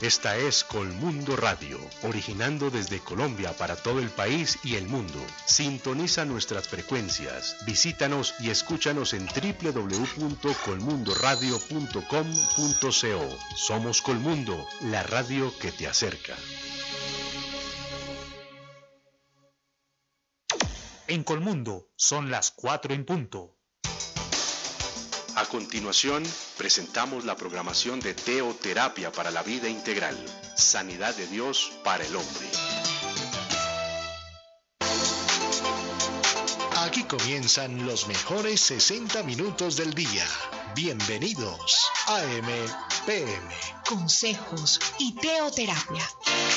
Esta es Colmundo Radio, originando desde Colombia para todo el país y el mundo. Sintoniza nuestras frecuencias, visítanos y escúchanos en www.colmundoradio.com.co. Somos Colmundo, la radio que te acerca. En Colmundo son las 4 en punto. A continuación, presentamos la programación de Teoterapia para la Vida Integral, Sanidad de Dios para el Hombre. Aquí comienzan los mejores 60 minutos del día. Bienvenidos a AM/PM. Consejos y teoterapia.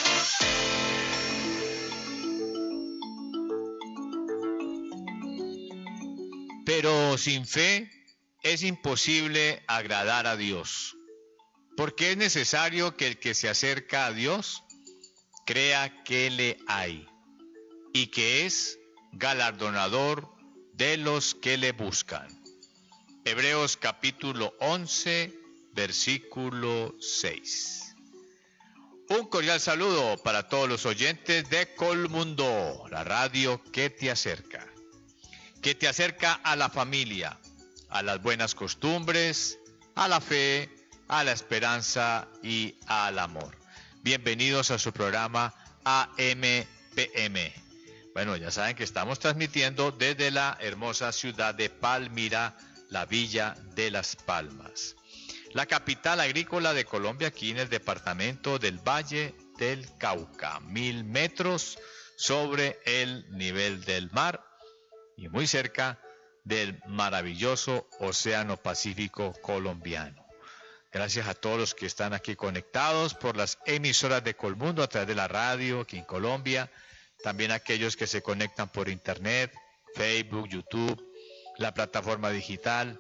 Pero sin fe es imposible agradar a Dios, porque es necesario que el que se acerca a Dios crea que le hay y que es galardonador de los que le buscan. Hebreos capítulo 11, versículo 6. Un cordial saludo para todos los oyentes de Colmundo, la radio que te acerca a la familia, a las buenas costumbres, a la fe, a la esperanza y al amor. Bienvenidos a su programa AM/PM. Bueno, ya saben que estamos transmitiendo desde la hermosa ciudad de Palmira, la Villa de las Palmas, la capital agrícola de Colombia, aquí en el departamento del Valle del Cauca, 1000 metros sobre el nivel del mar y muy cerca del maravilloso Océano Pacífico colombiano. Gracias a todos los que están aquí conectados por las emisoras de Colmundo a través de la radio aquí en Colombia, también aquellos que se conectan por internet, Facebook, YouTube, la plataforma digital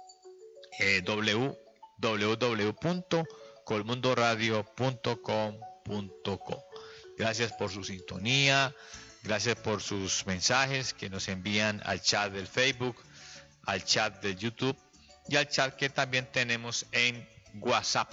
www.colmundoradio.com.co. Gracias por su sintonía. Gracias por sus mensajes que nos envían al chat del Facebook, al chat de YouTube y al chat que también tenemos en WhatsApp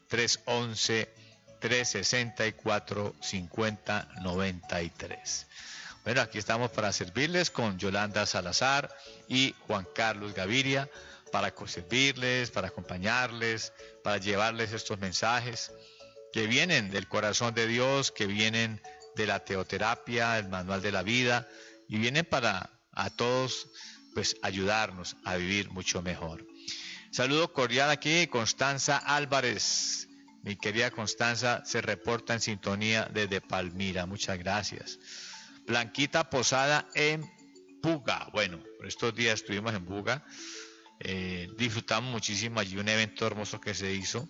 311-364-5093. Bueno, aquí estamos para servirles con Yolanda Salazar y Juan Carlos Gaviria para servirles, para acompañarles, para llevarles estos mensajes que vienen del corazón de Dios, que vienen de la teoterapia, el manual de la vida, y vienen para a todos pues ayudarnos a vivir mucho mejor. Saludo cordial aquí, Constanza Álvarez. Mi querida Constanza se reporta en sintonía desde Palmira, muchas gracias. Blanquita Posada en Buga. Bueno, por estos días estuvimos en Buga, disfrutamos muchísimo allí un evento hermoso que se hizo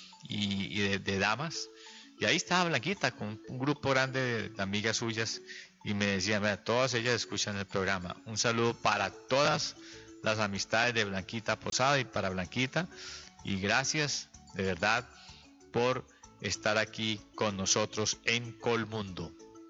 y de damas. Y ahí estaba Blanquita con un grupo grande de amigas suyas y me decían, mira, todas ellas escuchan el programa. Un saludo para todas las amistades de Blanquita Posada y para Blanquita. Y gracias de verdad por estar aquí con nosotros en Colmundo,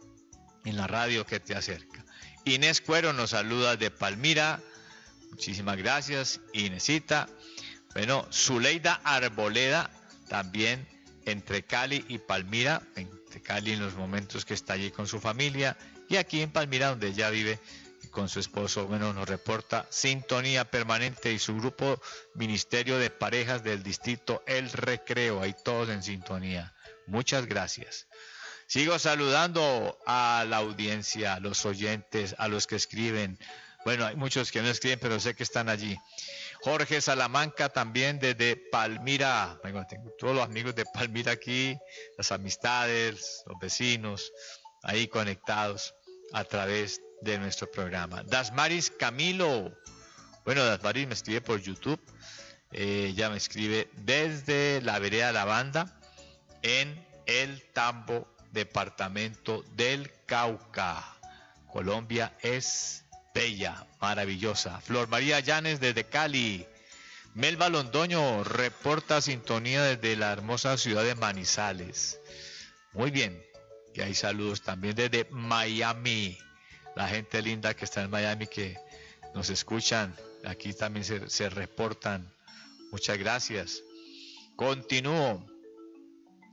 en la radio que te acerca. Inés Cuero nos saluda de Palmira. Muchísimas gracias, Inesita. Bueno, Zuleida Arboleda también entre Cali y Palmira, entre Cali en los momentos que está allí con su familia y aquí en Palmira donde ella vive con su esposo. Bueno, nos reporta sintonía permanente y su grupo Ministerio de Parejas del Distrito El Recreo, ahí todos en sintonía. Muchas gracias. Sigo saludando a la audiencia, a los oyentes, a los que escriben. Bueno, hay muchos que no escriben, pero sé que están allí. Jorge Salamanca también desde Palmira. Bueno, tengo todos los amigos de Palmira aquí, las amistades, los vecinos, ahí conectados a través de nuestro programa. Dasmaris Camilo. Bueno, Dasmaris me escribe por YouTube. Ella me escribe desde la vereda La Banda en El Tambo, departamento del Cauca. Colombia es bella, maravillosa. Flor María Llanes desde Cali. Melba Londoño reporta sintonía desde la hermosa ciudad de Manizales. Muy bien. Y hay saludos también desde Miami. La gente linda que está en Miami que nos escuchan. Aquí también se reportan. Muchas gracias. Continúo.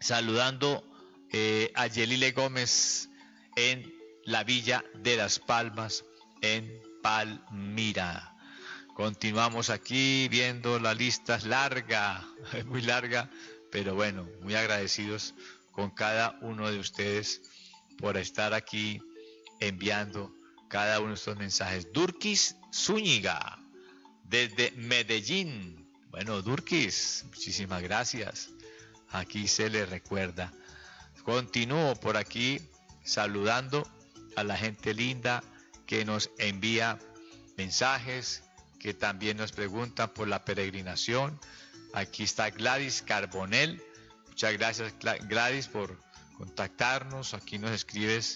saludando a Yelile Gómez en la Villa de las Palmas, en Palmira. Continuamos aquí viendo la lista, es larga, es muy larga, pero bueno, muy agradecidos con cada uno de ustedes por estar aquí enviando cada uno de estos mensajes. Durkis Zúñiga, desde Medellín. Bueno, Durkis, muchísimas gracias. Aquí se le recuerda. Continúo por aquí saludando a la gente linda que nos envía mensajes, que también nos preguntan por la peregrinación. Aquí está Gladys Carbonell. Muchas gracias, Gladys, por contactarnos. Aquí nos escribes,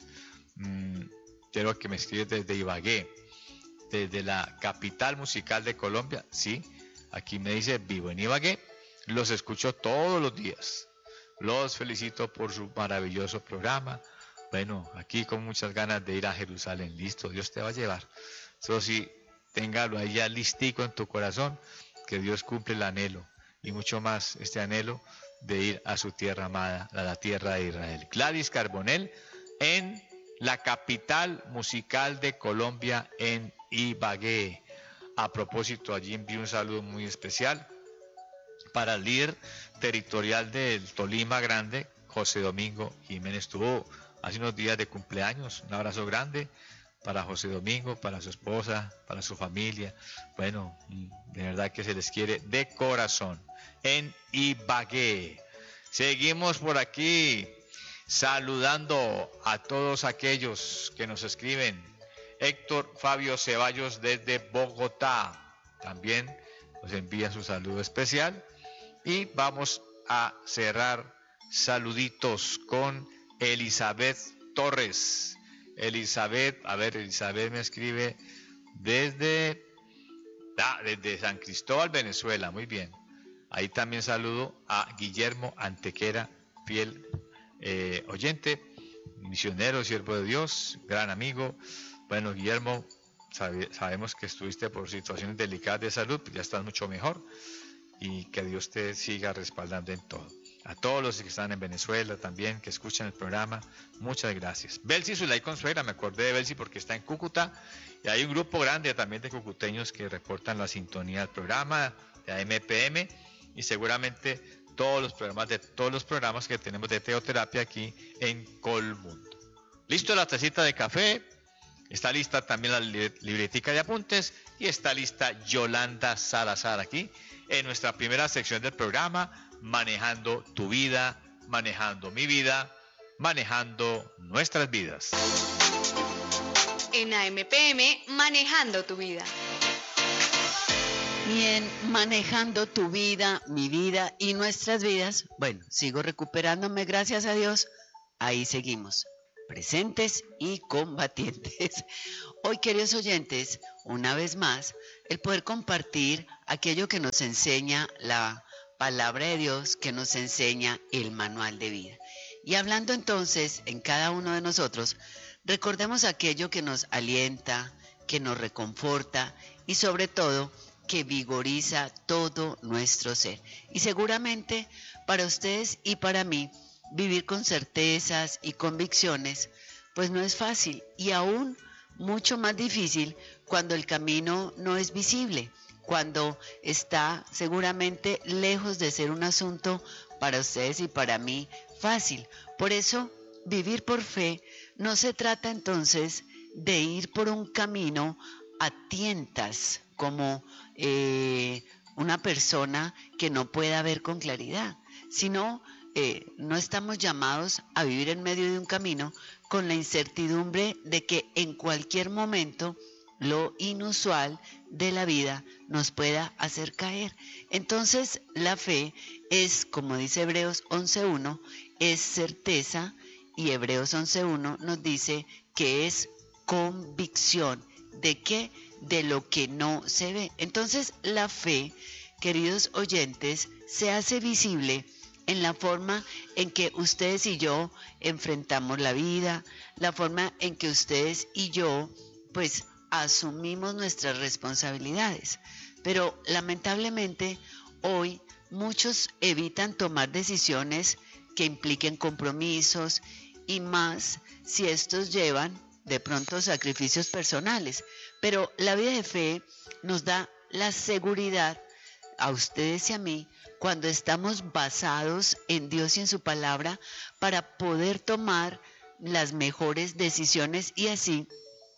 creo que me escribes desde Ibagué, desde la capital musical de Colombia. Sí, aquí me dice, vivo en Ibagué, los escucho todos los días. Los felicito por su maravilloso programa. Bueno, aquí con muchas ganas de ir a Jerusalén. Listo, Dios te va a llevar. Eso sí, téngalo ahí ya listico en tu corazón, que Dios cumple el anhelo y mucho más este anhelo de ir a su tierra amada, a la tierra de Israel. Gladys Carbonell en la capital musical de Colombia, en Ibagué. A propósito, allí envío un saludo muy especial para el líder territorial del Tolima Grande, José Domingo Jiménez. Estuvo hace unos días de cumpleaños. Un abrazo grande para José Domingo, para su esposa, para su familia. Bueno, de verdad que se les quiere de corazón. En Ibagué. Seguimos por aquí saludando a todos aquellos que nos escriben. Héctor Fabio Ceballos desde Bogotá también nos envía su saludo especial. Y vamos a cerrar saluditos con Elizabeth Torres. Elizabeth me escribe desde San Cristóbal, Venezuela. Muy bien. Ahí también saludo a Guillermo Antequera, fiel oyente, misionero, siervo de Dios, gran amigo. Bueno, Guillermo, sabemos que estuviste por situaciones delicadas de salud, ya estás mucho mejor, y que Dios te siga respaldando en todo. A todos los que están en Venezuela también, que escuchan el programa, muchas gracias. Belsi Zulay Consuegra, me acordé de Belsi porque está en Cúcuta, y hay un grupo grande también de cucuteños que reportan la sintonía del programa de AMPM, y seguramente todos los programas que tenemos de teoterapia aquí en Colmundo. Listo la tacita de café, está lista también la libretica de apuntes, y está lista Yolanda Salazar aquí en nuestra primera sección del programa, Manejando tu vida, manejando mi vida, manejando nuestras vidas. En AMPM, Manejando tu vida. Bien, manejando tu vida, mi vida y nuestras vidas. Bueno, sigo recuperándome, gracias a Dios. Ahí seguimos, presentes y combatientes. Hoy, queridos oyentes, una vez más, el poder compartir aquello que nos enseña la palabra de Dios, que nos enseña el manual de vida. Y hablando entonces en cada uno de nosotros, recordemos aquello que nos alienta, que nos reconforta y sobre todo que vigoriza todo nuestro ser. Y seguramente para ustedes y para mí, vivir con certezas y convicciones, pues no es fácil, y aún mucho más difícil cuando el camino no es visible, cuando está seguramente lejos de ser un asunto para ustedes y para mí fácil. Por eso, vivir por fe no se trata entonces de ir por un camino a tientas, como una persona que no pueda ver con claridad, sino no estamos llamados a vivir en medio de un camino con la incertidumbre de que en cualquier momento lo inusual de la vida nos pueda hacer caer. Entonces la fe es, como dice Hebreos 11.1, es certeza, y Hebreos 11.1 nos dice que es convicción. ¿De qué? De lo que no se ve. Entonces la fe, queridos oyentes, se hace visible en la forma en que ustedes y yo enfrentamos la vida, la forma en que ustedes y yo pues asumimos nuestras responsabilidades. Pero lamentablemente hoy muchos evitan tomar decisiones que impliquen compromisos y más si estos llevan de pronto sacrificios personales. Pero la vida de fe nos da la seguridad a ustedes y a mí cuando estamos basados en Dios y en su palabra para poder tomar las mejores decisiones y así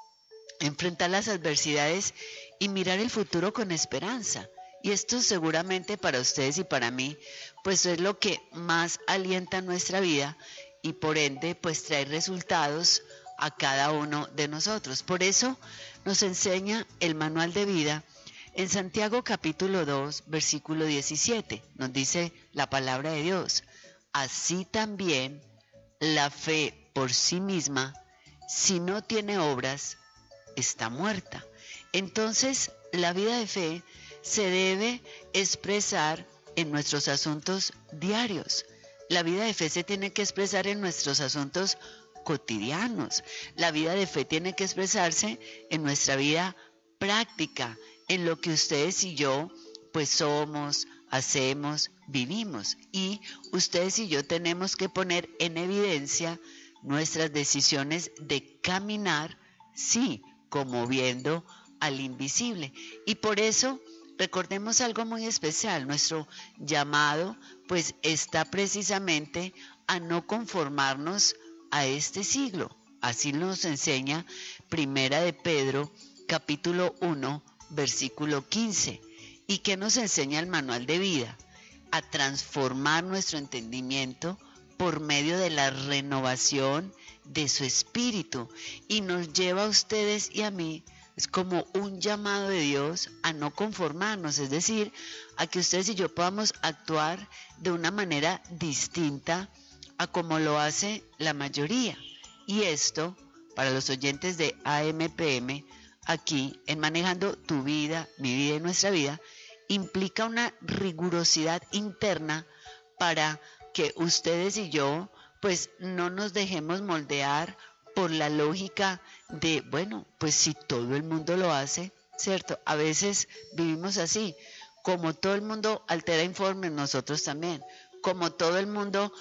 enfrentar las adversidades y mirar el futuro con esperanza. Y esto seguramente para ustedes y para mí, pues es lo que más alienta nuestra vida y por ende, pues trae resultados a cada uno de nosotros. Por eso nos enseña el manual de vida en Santiago capítulo 2, versículo 17. Nos dice la palabra de Dios: así también la fe por sí misma, si no tiene obras, está muerta. Entonces, la vida de fe se debe expresar en nuestros asuntos diarios. La vida de fe se tiene que expresar en nuestros asuntos cotidianos. La vida de fe tiene que expresarse en nuestra vida práctica, en lo que ustedes y yo pues somos, hacemos, vivimos. Y ustedes y yo tenemos que poner en evidencia nuestras decisiones de caminar, sí, como viendo al invisible. Y por eso recordemos algo muy especial. Nuestro llamado pues está precisamente a no conformarnos a este siglo. Así nos enseña Primera de Pedro capítulo 1 versículo 15. ¿Y qué nos enseña el manual de vida? A transformar nuestro entendimiento por medio de la renovación de su espíritu, y nos lleva a ustedes y a mí. Es como un llamado de Dios a no conformarnos, es decir, a que ustedes y yo podamos actuar de una manera distinta a como lo hace la mayoría. Y esto, para los oyentes de AMPM, aquí en Manejando tu Vida, mi vida y nuestra vida, implica una rigurosidad interna para que ustedes y yo pues no nos dejemos moldear por la lógica de, bueno, pues si todo el mundo lo hace, ¿cierto? A veces vivimos así, como todo el mundo altera informes, nosotros también, como todo el mundo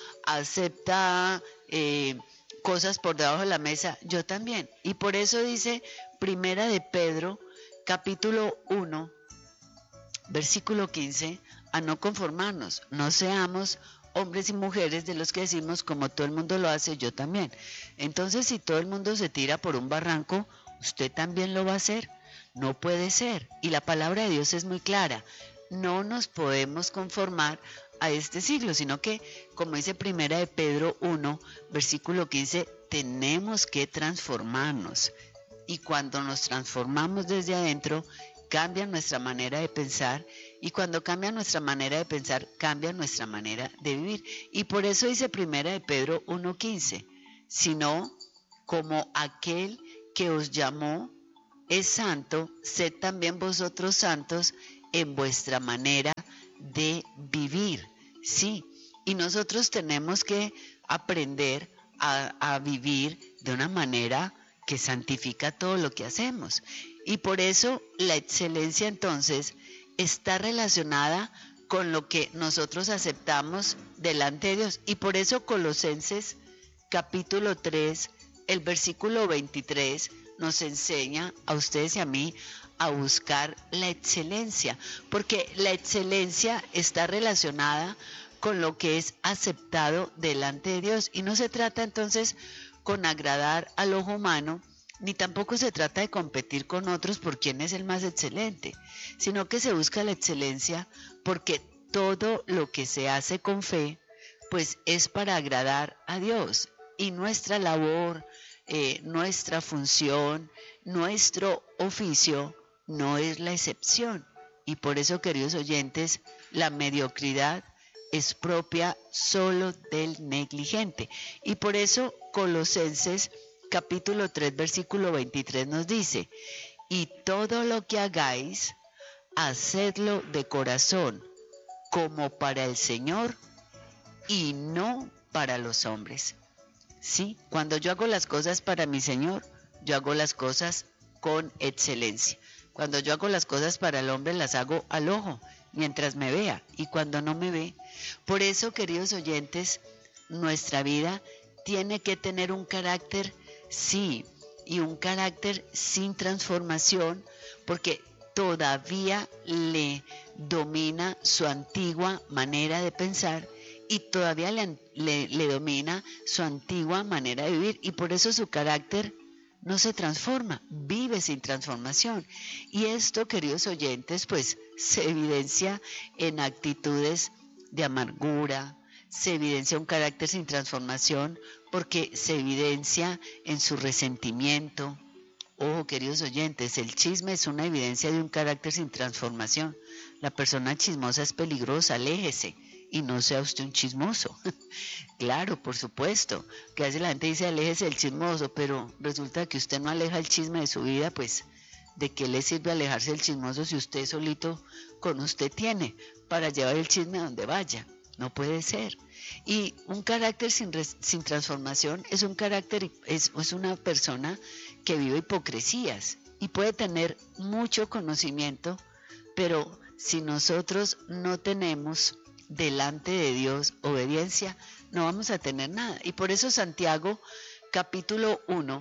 acepta cosas por debajo de la mesa, yo también. Y por eso dice Primera de Pedro, capítulo 1, versículo 15, a no conformarnos, no seamos hombres y mujeres de los que decimos como todo el mundo lo hace, yo también. Entonces, si todo el mundo se tira por un barranco, usted también lo va a hacer. No puede ser. Y la palabra de Dios es muy clara. No nos podemos conformar a este siglo, sino que, como dice Primera de Pedro 1, versículo 15, tenemos que transformarnos. Y cuando nos transformamos desde adentro, cambia nuestra manera de pensar, y cuando cambia nuestra manera de pensar, cambia nuestra manera de vivir. Y por eso dice Primera de Pedro 1:15, sino como aquel que os llamó es santo, sed también vosotros santos en vuestra manera de vivir. Sí, y nosotros tenemos que aprender a vivir de una manera que santifica todo lo que hacemos. Y por eso la excelencia entonces está relacionada con lo que nosotros aceptamos delante de Dios. Y por eso Colosenses capítulo 3, el versículo 23 nos enseña a ustedes y a mí a buscar la excelencia, porque la excelencia está relacionada con lo que es aceptado delante de Dios. Y no se trata entonces con agradar al ojo humano, ni tampoco se trata de competir con otros por quién es el más excelente, sino que se busca la excelencia porque todo lo que se hace con fe, pues es para agradar a Dios. Y nuestra labor, nuestra función, nuestro oficio no es la excepción. Y por eso, queridos oyentes, la mediocridad es propia solo del negligente. Y por eso Colosenses capítulo 3, versículo 23 nos dice, y todo lo que hagáis, hacedlo de corazón, como para el Señor y no para los hombres. Sí, cuando yo hago las cosas para mi Señor, yo hago las cosas con excelencia. Cuando yo hago las cosas para el hombre, las hago al ojo, mientras me vea, y cuando no me ve. Por eso, queridos oyentes, nuestra vida tiene que tener un carácter, sí, y un carácter sin transformación, porque todavía le domina su antigua manera de pensar y todavía le domina su antigua manera de vivir, y por eso su carácter no se transforma, vive sin transformación. Y esto, queridos oyentes, pues se evidencia en actitudes de amargura, se evidencia un carácter sin transformación porque se evidencia en su resentimiento. Ojo, queridos oyentes, el chisme es una evidencia de un carácter sin transformación. La persona chismosa es peligrosa, aléjese y no sea usted un chismoso. Claro, por supuesto, que a veces la gente dice aléjese del chismoso, pero resulta que usted no aleja el chisme de su vida, pues ¿de qué le sirve alejarse del chismoso si usted solito con usted tiene para llevar el chisme a donde vaya? No puede ser. Y un carácter sin transformación es un carácter, es una persona que vive hipocresías y puede tener mucho conocimiento, pero si nosotros no tenemos delante de Dios obediencia, no vamos a tener nada. Y por eso Santiago, capítulo 1,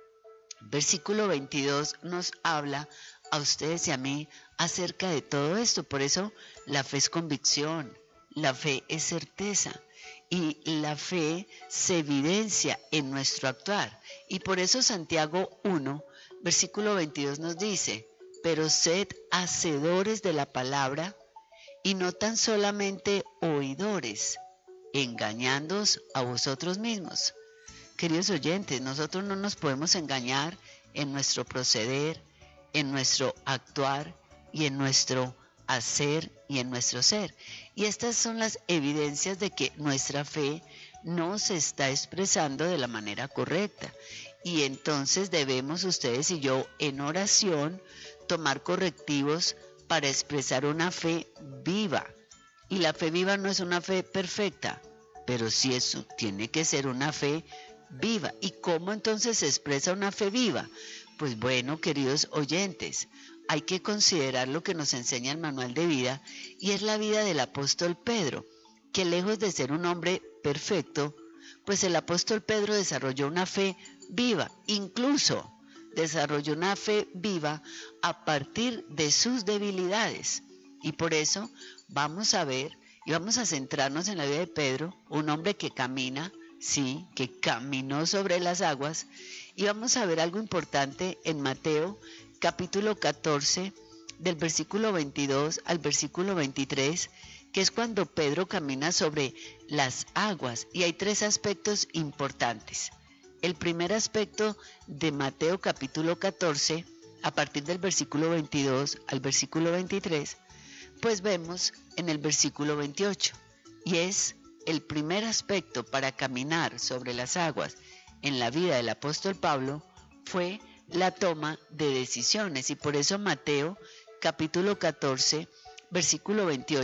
versículo 22, nos habla a ustedes y a mí acerca de todo esto. Por eso la fe es convicción, la fe es certeza y la fe se evidencia en nuestro actuar. Y por eso Santiago 1, versículo 22 nos dice: pero sed hacedores de la palabra y no tan solamente oidores, engañándoos a vosotros mismos. Queridos oyentes, nosotros no nos podemos engañar en nuestro proceder, en nuestro actuar y en nuestro hacer y en nuestro ser. Y estas son las evidencias de que nuestra fe no se está expresando de la manera correcta. Y entonces debemos ustedes y yo en oración tomar correctivos para expresar una fe viva. Y la fe viva no es una fe perfecta, pero sí tiene que ser una fe viva. ¿Y cómo entonces se expresa una fe viva? Pues bueno, queridos oyentes, hay que considerar lo que nos enseña el manual de vida, y es la vida del apóstol Pedro, que lejos de ser un hombre perfecto, pues el apóstol Pedro desarrolló una fe viva, incluso desarrolló una fe viva a partir de sus debilidades. Y por eso vamos a ver y vamos a centrarnos en la vida de Pedro, un hombre que camina, sí, que caminó sobre las aguas, y vamos a ver algo importante en Mateo capítulo 14, del versículo 22 al versículo 23, que es cuando Pedro camina sobre las aguas, y hay tres aspectos importantes. El primer aspecto de Mateo capítulo 14, a partir del versículo 22 al versículo 23, pues vemos en el versículo 28, y es el primer aspecto para caminar sobre las aguas en la vida del apóstol Pablo, fue la toma de decisiones, y por eso Mateo capítulo 14, versículo 28,